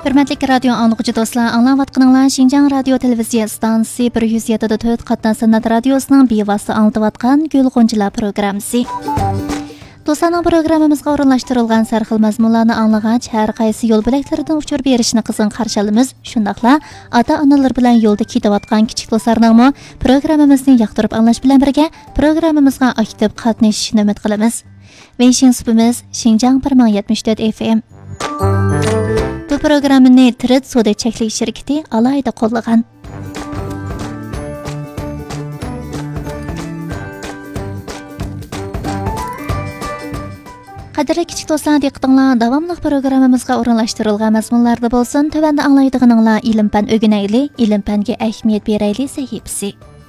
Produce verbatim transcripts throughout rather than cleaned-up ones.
Hürmetli radyo anlıqçı dostlar, anlayatqanlar Şinjan Radio Televiziya stansiyasi bir yuz yetti nöqta to'rt qatdan sanat radiosunun bevosita anlatıvatqan Gül G'unchilar programmasi. Dostlarning programmamizga o'rinlashtirilgan sarxil mazmunlarni anlag'ach, har qaysi yo'l bo'laklaridan uchur berishni qizg'in qarshi olamiz. Shundaqla ota-onalar bilan yo'lda ketayotgan kichik do'stlarning programmamizni yoqtirib anglash bilan birga programmamizga aktiv qatnashishni umid qilamiz. Weixin supimiz Xinjiang bir ming yetmish to'rt F M. Bu programmani Trid Soda cheklik shirkati alayda qo'llagan. Qadrli kichik do'stlar, diqqatinglar davomli programmamizga o'rinlashtirilgan mazmunlarda bo'lsin. Tövanda anglaydiganinglar ilm-fan o'rganayli, ilm-fanga ahamiyat berayli sahifasi.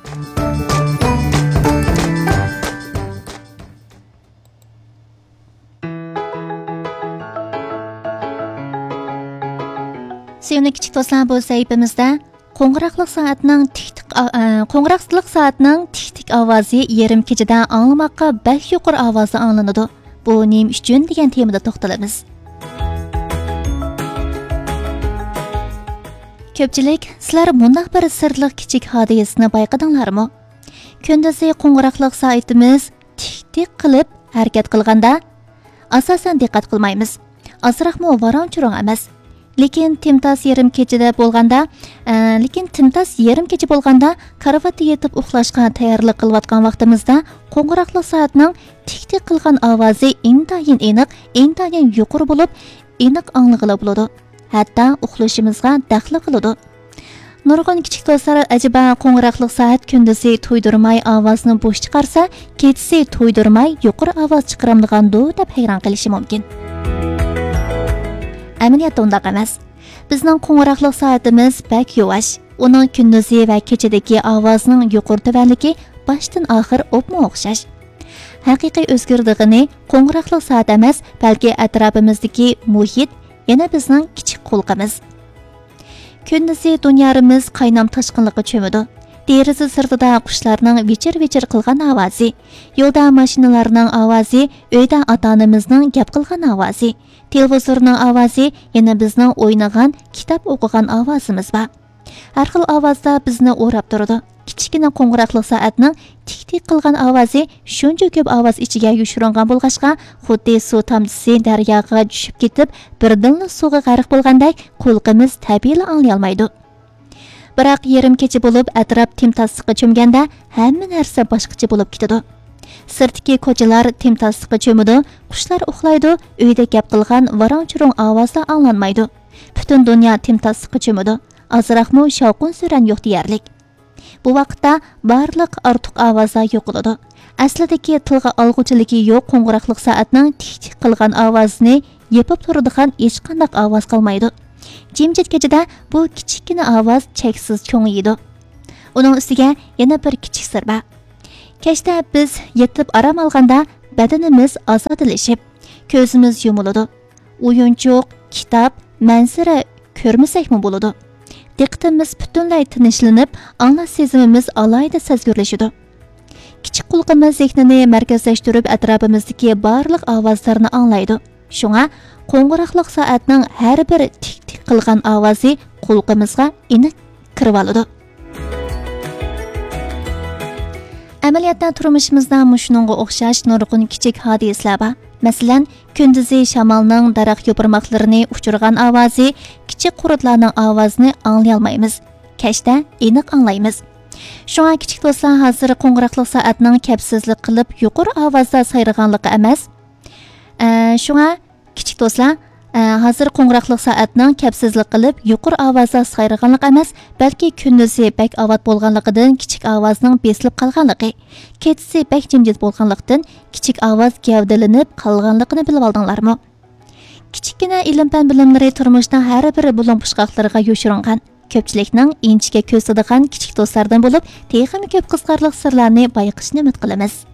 Sevgili kichik do'stlar, bu sahifamizda qo'ng'iroqlik soatining tik-tik qo'ng'iroqlik soatining tik-tik ovozi yarim kechada anglamoqqa bak yuqori ovozda anglanadi. Bu nima uchun degan temada to'xtalamiz. Ko'pchilik sizlar bunday bir sirli kichik hodisani bayqadinglarmi? Kunduzi qo'ng'iroqlik soatimiz tik-tik qilib harakat qilganda asosan diqqat qilmaymiz. Azroqmi varon-churong emas. Lekin timtas yarim kechada bo'lganda, lekin timtas yarim kecha bo'lganda karavotda yetib uxlashga tayyorlik qilayotgan vaqtimizda qo'ng'iroqlik soatning tik-tik qilgan ovozi intayin aniq, intayin yuqori bo'lib, aniq anglag'ili bo'ladi. Hatto uxlashimizga daxli qiladi. Nurg'un kichik do'stlar ajaba qo'ng'iroqlik soat kunduzi to'ydirmay ovozni bo'sh chiqarsa, kechasi to'ydirmay yuqori ovoz chiqaramdigandi deb hayron qilishi mumkin. Amaliyotda undaq emas. Bizning qo'ng'iroqlik soatimiz bak yo'vash. Uning kunduzi va kechadagi ovozning yuqori tubanligi boshdan oxir o'pma o'xshash. Haqiqiy o'zgardig'ini qo'ng'iroqlik soat emas, balki atrofimizdagi muhit, yana bizning kichik qo'lqimiz. Kunduzi dunyomiz qaynam tashqinlikqa cho'midi. Deraza sirtida qushlarning vichir-vichir qilgan ovozi, yo'lda mashinalarning ovozi, uyda ota-onamizning gap qilgan ovozi, televizorning ovozi, yana bizning o'ynagan, kitob o'qigan ovozimiz bor. Har xil ovozda bizni o'rab turadi. Kichkina qo'ng'iroqlik soatning tik-tik qilgan ovozi shuncha ko'p ovoz ichiga yushiringan bo'lg'achqa, xuddi suv tomchisi daryoga tushib ketib, birdan suvga g'arq bo'lgandek qo'lqimiz tabiiy anglay olmaydi. Biroq yarim kecha bo'lib, atrof timtasliqqa cho'mganda hamma narsa boshqacha bo'lib ketadi. Sirtdagi ko'chalar timtasliqqa cho'midi, qushlar uxlaydi, uyda gap qilgan varon-churong ovozda anglanmaydi. Butun dunyo timtasliqqa cho'midi. Azroqmi shovqin-suran yo'q deyarlik. Bu vaqtda barliq ortiq ovozlar yo'qoladi. Aslidagi tilga olg'uchiligi yo'q qo'ng'iroqlik soatning tik-tik qilgan ovozini yepib turadigan hech qanday ovoz qolmaydi. Jimjit kechada bu kichikina ovoz cheksiz cho'ngiydi. Uning ustiga yana bir kichik sir bor. Kechda biz yetib aram olganda badanimiz ozodlashib, ko'zimiz yumiladi. O'yinchoq, kitob, manzara ko'rmasakmi bo'ladi. Diqqatimiz butunlay tinchlanib, anglash sezimimiz alayda sezgirlashadi. Kichik qulqimiz zehnini markazlashtirib atrofimizdagi barliq ovozlarni anglaydi. Shunga qo'ng'iroqlik soatning har bir tik-tik qilgan ovozi qulqimizga aniq kirib oladi. Amaliyotda turmushimizda shuningga o'xshash nurg'un kichik hodisalar bor. Masalan, kunduzi shamolning daraxt yo'pirmoqlarini uchirgan ovozi, kichik qurutlarning ovozini anglay olmaymiz. Kechda aniq anglaymiz. Shunga kichik do'stlar, hozir qo'ng'iroqlik soatning kapsizlik qilib yuqori ovozda sayraganligi emas. Shunga kichik do'stlar, hozir qo'ng'iroqlik soatning kapsizlik qilib yuqori ovozda sayraganligi emas, balki kunduzi bak ovoz bo'lganligidan kichik ovozning besilib qolganligi, kechasi bak jimjit bo'lganligidan kichik ovoz gavdalanib qolganligini bilib oldinglarmi? Kichikina ilm-fan bilimlari turmushning har bir bulun-pushqoqlariga yoshiringan, ko'pchilikning inchiga ko'zadigan kichik do'stlardan bo'lib, texnik ko'p qiziqarli sirlarni bayqashni umid qilamiz.